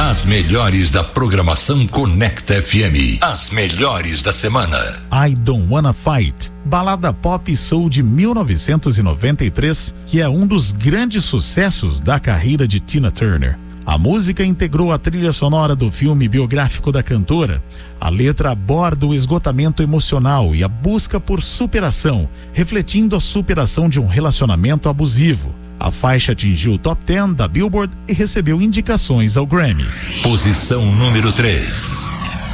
As melhores da programação Conecta FM. As melhores da semana. I Don't Wanna Fight, balada pop e soul de 1993, que é um dos grandes sucessos da carreira de Tina Turner. A música integrou a trilha sonora do filme biográfico da cantora. A letra aborda o esgotamento emocional e a busca por superação, refletindo a superação de um relacionamento abusivo. A faixa atingiu o top 10 da Billboard e recebeu indicações ao Grammy. Posição número 3.